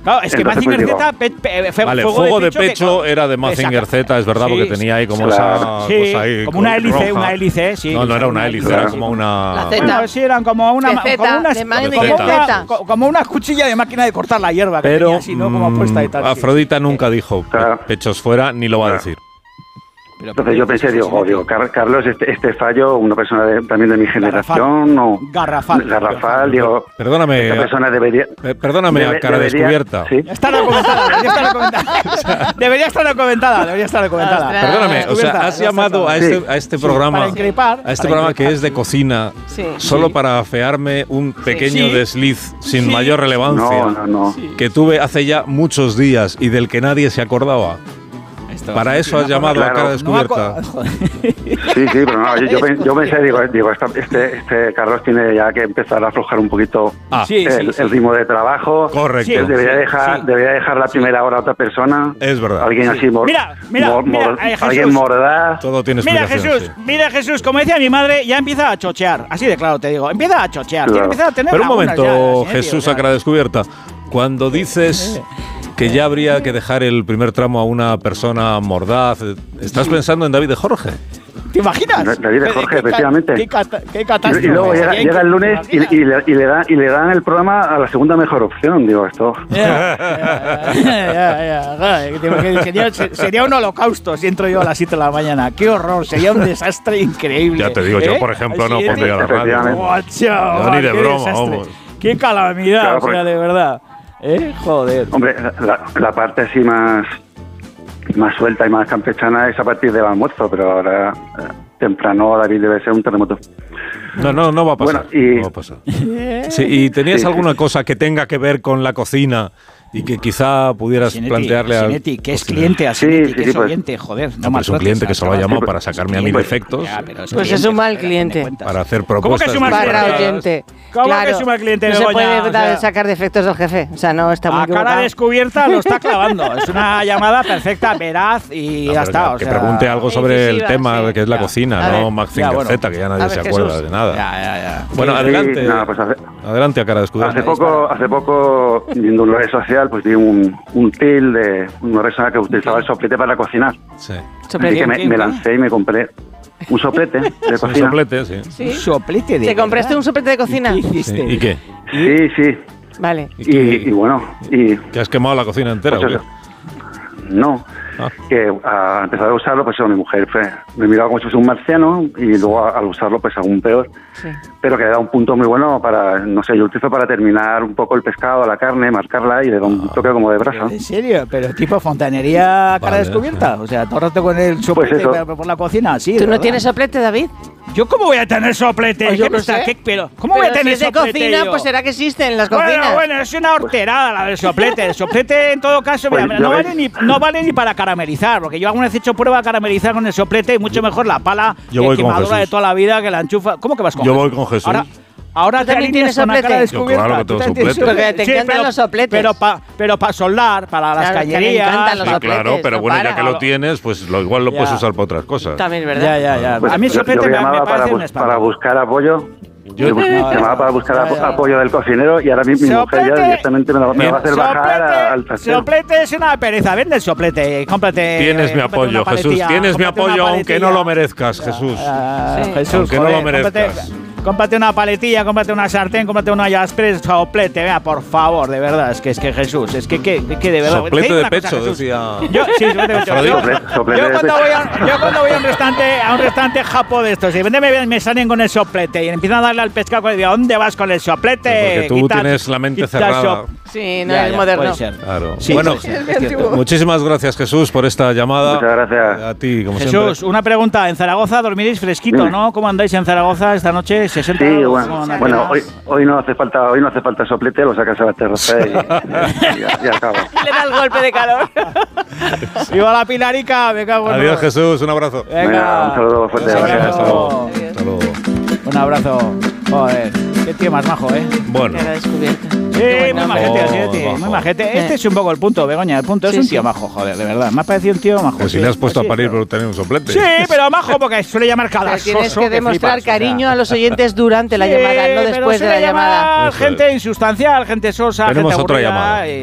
Claro, es que Mazinger Z, vale, fuego de pecho era de Mazinger Z, es verdad, porque tenía ahí como esa cosa ahí. Como una hélice, sí. No era una hélice, era como una. Bueno, sí, eran como una cuchilla de máquina de cortar la hierba. Pero así, ¿no? Como puesta y tal. Afrodita nunca dijo pechos fuera, ni lo va a decir. Entonces yo pensé, digo, Carlos, este fallo, una persona también de mi generación, Garrafal, digo, perdóname, esta persona perdóname, a cara descubierta. ¿Sí? Está debería estar documentada. Perdóname, o sea, has llamado a este programa, programa que es de cocina, solo para afearme un pequeño desliz sin mayor relevancia, que tuve hace ya muchos días y del que nadie se acordaba. Para eso has llamado a cara descubierta. Sí, pero no, yo pensé, digo, este Carlos tiene ya que empezar a aflojar un poquito el ritmo de trabajo. Correcto. Debería dejar la primera hora a otra persona. Es verdad. Alguien así alguien mordaz. Todo tiene explicación. Mira Jesús, como decía mi madre, ya empieza a chochear. Así de claro te digo, empieza a chochear. Claro. Empieza a tener pero un momento, Jesús, a cara descubierta. Cuando dices que ya habría que dejar el primer tramo a una persona mordaz, ¿estás pensando en David de Jorge? ¿Te imaginas? David de Jorge, efectivamente. Qué catástrofe. Y luego llega el lunes y le dan el programa a la segunda mejor opción, digo, esto. Sería un holocausto si entro yo a las 7 de la mañana. ¡Qué horror! Sería un desastre increíble. Ya te digo, yo por ejemplo no pondría la radio. No, ni de broma, vamos. ¡Qué calamidad! Claro, o sea, de verdad. Joder. Hombre, la parte así más suelta y más campechana es a partir del almuerzo, pero ahora temprano, David, debe ser un terremoto. No va a pasar. Bueno, no va a pasar. Sí, ¿y tenías alguna cosa que tenga que ver con la cocina y que quizá pudieras plantearle a Sinetti, que es cliente a Sinetti, que es oyente, joder. No, es un cliente que se lo ha llamado para sacarme a mí defectos. Pues es un mal cliente. Para hacer propuestas. ¿Cómo que es un mal cliente? Oyente. ¿Cómo que es un mal cliente? No se puede sacar defectos del jefe. O sea, no está muy equivocado. A cara descubierta lo está clavando. Es una llamada perfecta, veraz y ya está. Que pregunte algo sobre el tema que es la cocina, no Mazinger Z, que ya nadie se acuerda de nada. Bueno, adelante. Adelante a cara descubierta. Hace poco, viendo una red social, pues vi un reel de una persona que utilizaba el soplete para cocinar. Sí. Así que me lancé y me compré un soplete de cocina. Un soplete, sí. ¿Un soplete de ¿Te compraste un soplete de cocina? ¿Y qué? Sí. Vale. Y bueno. ¿Que has quemado la cocina entera? Pues no. Que a empezar a usarlo, pues mi mujer me miraba como si fuese un marciano y luego al usarlo, pues aún peor. Sí. Pero que le da un punto muy bueno para, no sé, yo lo utilizo para terminar un poco el pescado, la carne, marcarla y le da un toque como de brasa. ¿En serio? ¿Pero tipo fontanería cara descubierta? O sea, todo el rato con el soplete por la cocina, sí. ¿Tú no tienes soplete, David? ¿Yo cómo voy a tener soplete? Pues yo no sé. ¿Cómo voy a tener si soplete? de cocina, pues será que existen en las cocinas. Bueno, es una horterada la del soplete. El soplete, en todo caso, pues no vale ni para caramelizar, porque yo alguna vez he hecho prueba de caramelizar con el soplete y mucho mejor la pala quemadura de toda la vida que la enchufa. ¿Cómo que vas con Yo voy con Jesús. Ahora también tienes soplete. Claro que tengo soplete. Porque te encantan los sopletes. Pero para soldar, para las cañerías. Me encantan los sopletes. Claro, pero bueno, ya que lo tienes, pues igual lo puedes usar para otras cosas. También es verdad. Ya. Pues a mí el soplete me parece un espanto. Para buscar apoyo. Yo llamaba para buscar apoyo del cocinero y ahora mi mujer ya directamente me va a hacer bajar al trastero. Soplete es una pereza. Vende el soplete. Cómprate. Tienes mi apoyo, Jesús. Tienes mi apoyo aunque no lo merezcas, Jesús. Jesús, aunque no lo merezcas. Cómprate una paletilla, cómprate una sartén, cómprate una Jaspres, soplete, vea, por favor, de verdad, es que Jesús, es que de verdad. Soplete de pecho, decía. Soplete de pecho. Yo cuando voy a un restaurante japo de estos, y me salen con el soplete y empiezan a darle al pescado y digo, ¿dónde vas con el soplete? Porque tú tienes la mente cerrada. Sí, no es moderno. Claro. Bueno, muchísimas gracias, Jesús, por esta llamada. Muchas gracias. A ti, como siempre. Jesús, una pregunta. En Zaragoza dormiréis fresquito, ¿no? ¿Cómo andáis en Zaragoza esta noche? 60 sí, bueno, hoy no hace falta soplete, lo sacas a la terraza y acaba. Le da el golpe de calor. ¡Viva la Pilarica! Me cago en Adiós, Jesús, un abrazo. Venga, un saludo fuerte. Hasta luego. Un abrazo. Joder, qué tío más majo, ¿eh? Bueno. Sí, muy majete, muy majete. Este es un poco el punto, Begoña, el punto. Es un tío majo, joder, de verdad. Me ha parecido un tío majo. Pues si le has puesto a parir por tener un soplete. Sí, pero majo, porque suele llamar cada tienes que demostrar cariño a los oyentes durante la llamada, no después de la llamada. Gente insustancial, gente sosa, Tenemos gente otra aburrida. llamada.